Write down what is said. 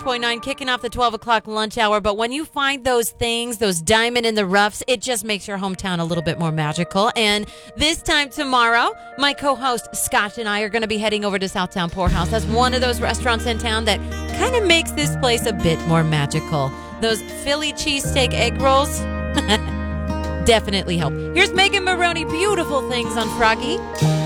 106.9, kicking off the 12 o'clock lunch hour. But when you find those things, those diamond in the roughs, it just makes your hometown a little bit more magical. And this time tomorrow, my co-host Scott and I are going to be heading over to Southtown Poorhouse. That's one of those restaurants in town that kind of makes this place a bit more magical. Those Philly cheesesteak egg rolls definitely help. Here's Megan Maroney, Beautiful Things on Froggy.